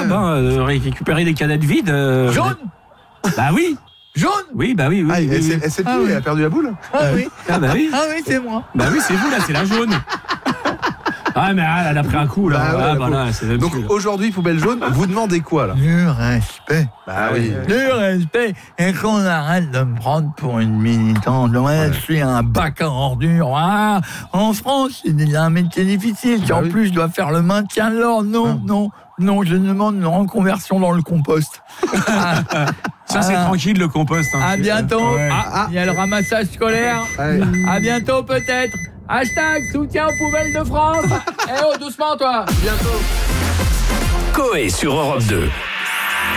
job, récupérer des canettes vides. Jaune. Bah oui. Jaune. Oui, bah oui. Ah, elle a perdu la boule. Ah oui. Ah bah oui. Ah oui, c'est moi. Bah oui, c'est vous là, c'est la jaune. Ah mais elle a pris un coup là. Donc aujourd'hui, poubelle jaune, vous demandez quoi là? Du respect. Bah oui. Du respect. Et qu'on arrête de me prendre pour une militante. Ouais, je suis un bac à ordures. Ah, en France, c'est déjà un métier difficile. Qui en plus, je dois faire le maintien de l'ordre. Non, je demande une reconversion dans le compost. Ça c'est tranquille le compost. À bientôt. Ouais. Il y a le ramassage scolaire. Ouais. À bientôt peut-être. Hashtag soutien aux poubelles de France. Eh oh, doucement toi. Bientôt. Coé sur Europe 2.